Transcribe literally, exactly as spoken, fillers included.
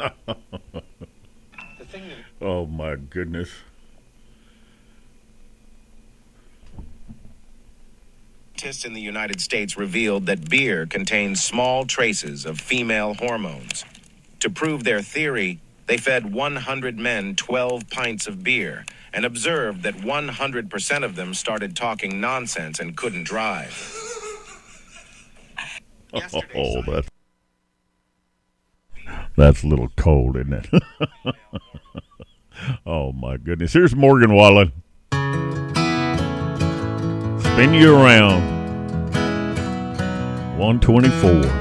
Oh my goodness. Scientists in the United States revealed that beer contains small traces of female hormones. To prove their theory, they fed one hundred men twelve pints of beer and observed that one hundred percent of them started talking nonsense and couldn't drive. Oh, that's, that's a little cold, isn't it? Oh, my goodness. Here's Morgan Wallen. Spin you around. one twenty-four.